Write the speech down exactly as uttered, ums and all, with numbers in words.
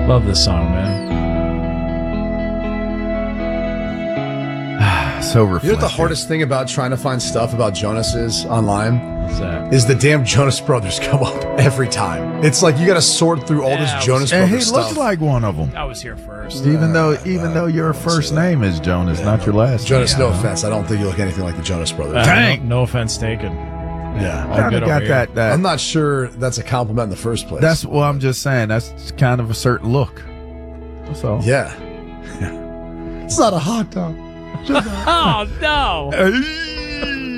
Love this song, man. So refreshing. You know what the hardest thing about trying to find stuff about Jonas is online? What's that? Is the damn Jonas Brothers come up every time. It's like you got to sort through all Yeah, I this was- Jonas And he Brothers looks stuff. like one of them. I was here first. Even though, Uh, even uh, though your I don't first say that. name is Jonas, Yeah, not no. your last. Jonas, name. no offense. I don't think you look anything like the Jonas Brothers. Uh, Dang. No, no offense taken. Yeah. All Kind good of got over here. that. That I'm not sure that's a compliment in the first place. That's well. I'm just saying that's kind of a certain look. So Yeah. It's not a hot dog. Oh, no. Hey.